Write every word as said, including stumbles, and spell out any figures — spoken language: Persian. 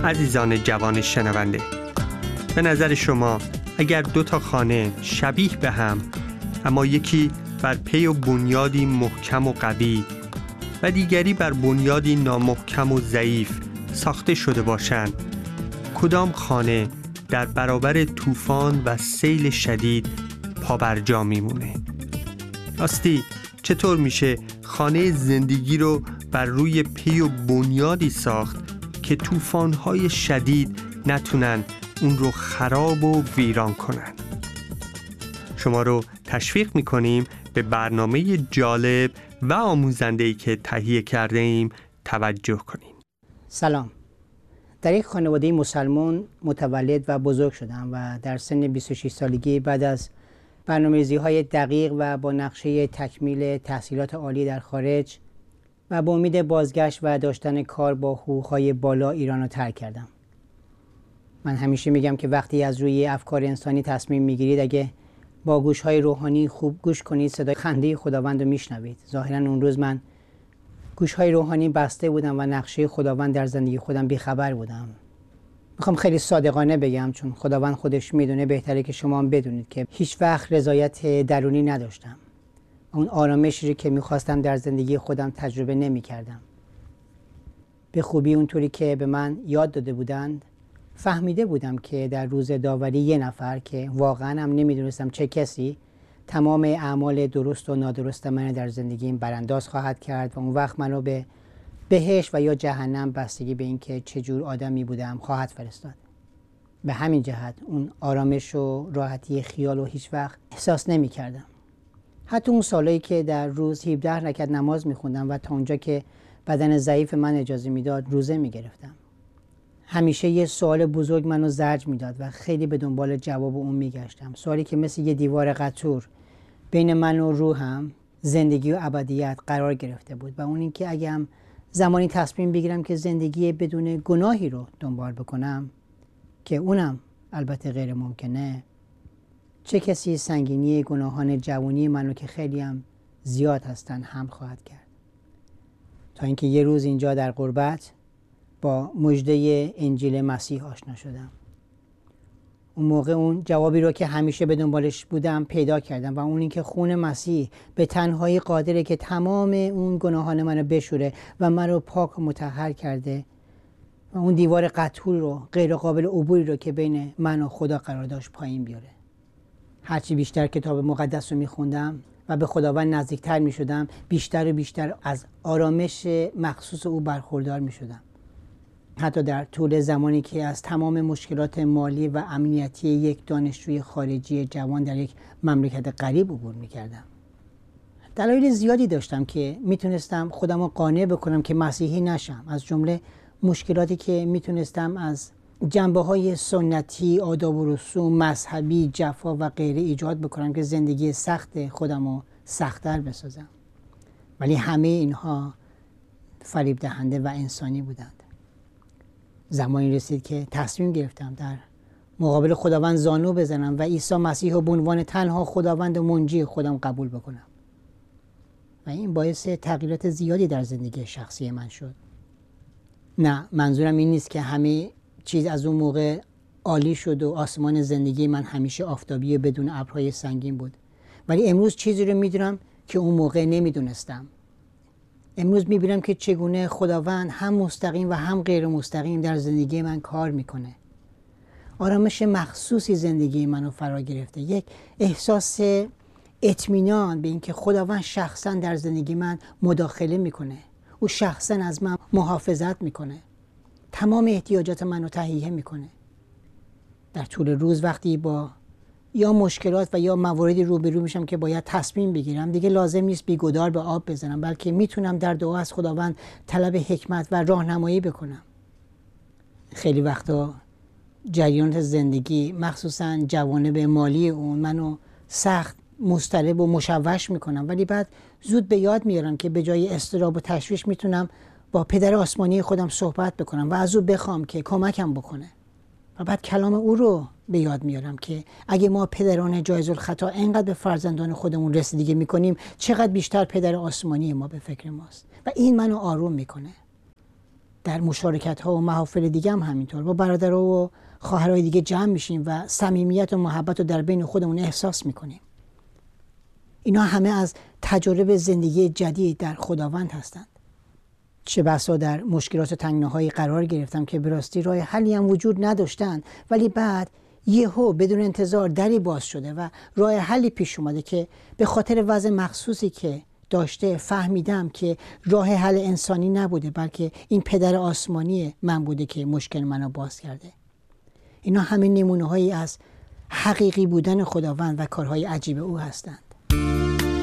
عزیزان جوان شنونده، به نظر شما اگر دو تا خانه شبیه به هم اما یکی بر پی و بنیادی محکم و قوی و دیگری بر بنیادی نامحکم و ضعیف ساخته شده باشند، کدام خانه در برابر طوفان و سیل شدید پابرجا میمونه؟ راستی چطور میشه خانه زندگی رو بر روی پی و بنیادی ساخت که طوفان‌های شدید نتونن اون رو خراب و ویران کنن؟ شما رو تشویق میکنیم به برنامه جالب و آموزنده‌ای که تهیه کرده ایم توجه کنیم. سلام. در یک خانواده مسلمان متولد و بزرگ شدم و در سن بیست و شش سالگی بعد از برنامه‌ریزی‌های دقیق و با نقشه تکمیل تحصیلات عالی در خارج و با امید بازگشت و داشتن کار با حقوق‌های بالا ایران رو ترک کردم. من همیشه میگم که وقتی از روی افکار انسانی تصمیم میگیرید، اگه با گوش‌های روحانی خوب گوش کنید صدای خنده خداوند رو میشنوید. ظاهراً اون روز من گوش‌های روحانی بسته بودم و نقشه خداوند در زندگی خودم بیخبر بودم. میخوام خیلی صادقانه بگم، چون خداوند خودش میدونه، بهتره که شما هم بدونید که هیچ وقت رضایت درونی نداشتم. اون آرامشی که میخواستم در زندگی خودم تجربه نمیکردم. به خوبی اونطوری که به من یاد داده بودند فهمیده بودم که در روز داوری یه نفر که واقعا هم نمیدونستم چه کسی تمام اعمال درست و نادرست من در زندگیم برانداز خواهد کرد و اون وقت منو به بهشت و یا جهنم بستگی به این که چه جور آدمی بودم خواهد فرستاد. به همین جهت اون آرامش و راحتی خیال رو هیچ وقت احساس نمی کردم. حتی اون سالایی که در روز هفده رکعت نماز می خوندم و تا اونجا که بدن ضعیف من اجازه میداد روزه می گرفتم. همیشه یه سوال بزرگ منو زرج میداد و خیلی به دنبال جواب اون میگشتم. سوالی که مثل یه دیوار قطور بین من و روحم، زندگی و ابدیت قرار گرفته بود و اون این که اگه هم زمانی تصمیم بگیرم که زندگی بدون گناهی رو دنبال بکنم، که اونم البته غیر ممکنه، چه کسی سنگینی گناهان جوانی منو که خیلی هم زیاد هستن حمل خواهد کرد؟ تا اینکه یه روز اینجا در غربت با مژده انجیل مسیح آشنا شدم. اون موقع اون جوابی رو که همیشه به دنبالش بودم پیدا کردم و اون این که خون مسیح به تنهایی قادره که تمام اون گناهان منو بشوره و منو پاک و مطهر کرده و اون دیوار قطور رو، غیر قابل عبوری رو که بین من و خدا قرار داشت پایین بیاره. هرچی بیشتر کتاب مقدس رو میخوندم و به خداوند نزدیکتر میشدم، بیشتر و بیشتر از آرامش مخصوص او برخوردار میشدم. حتی در طول زمانی که از تمام مشکلات مالی و امنیتی یک دانشجوی خارجی جوان در یک مملکت غریب عبور میکردم. دلایل زیادی داشتم که میتونستم خودم رو قانع بکنم که مسیحی نشم، از جمله مشکلاتی که میتونستم از جنبه‌های سنتی، آداب و رسوم، مذهبی، جفا و غیره ایجاد بکنم که زندگی سخت خودم رو سخت‌تر بسازم. ولی همه اینها فریب دهنده و انسانی بودند. زمانی رسید که تصمیم گرفتم در مقابل خداوند زانو بزنم و عیسی مسیح رو به عنوان تنها خداوند و منجی خودم قبول بکنم. و این باعث تغییرات زیادی در زندگی شخصی من شد. نه، منظورم این نیست که همه چیز از اون موقع عالی شد و آسمان زندگی من همیشه آفتابی و بدون ابرهای سنگین بود. ولی امروز چیزی رو میدونم که اون موقع نمیدونستم. امروز میبینم که چگونه خداوند هم مستقیم و هم غیر مستقیم در زندگی من کار میکنه. آرامش مخصوصی زندگی منو فرا گرفته. یک احساس اطمینان به اینکه خداوند شخصا در زندگی من مداخله میکنه. او شخصا از من محافظت میکنه. تمام احتیاجات منو تهیه میکنه. در طول روز وقتی با یا مشکلات و یا مواردی روبرو میشم که باید تصمیم بگیرم، دیگه لازم نیست بیگدار به آب بزنم، بلکه میتونم در دعا از خداوند طلب حکمت و راهنمایی بکنم. خیلی وقتا جریانات زندگی، مخصوصا جوانب مالی اون، منو سخت مضطرب و مشوش میکنم، ولی بعد زود به یاد میارم که به جای اضطراب و تشویش میتونم با پدر آسمانی خودم صحبت بکنم و از او بخوام که کمکم بکنه. و بعد کلام او رو به یاد میارم که اگه ما پدران جایز الخطا اینقدر به فرزندان خودمون رسیدگی میکنیم، چقدر بیشتر پدر آسمانی ما به فکر ماست. و این منو آروم میکنه. در مشارکت ها و محافل دیگه هم همینطور با برادرها و خواهرای دیگه جمع میشیم و صمیمیت و محبت رو در بین خودمون احساس میکنیم. اینا همه از تجارب زندگی جدید در خداوند هستند. چه بسا در مشکلات و تنگناهایی قرار گرفتم که به راستی راه حلی هم وجود نداشتن، ولی بعد یهو بدون انتظار دری باز شده و راه حلی پیش اومده که به خاطر وضع مخصوصی که داشته فهمیدم که راه حل انسانی نبوده، بلکه این پدر آسمانی من بوده که مشکل منو باز کرده. اینا همه نمونه هایی از حقیقی بودن خداوند و کارهای عجیب او هستند.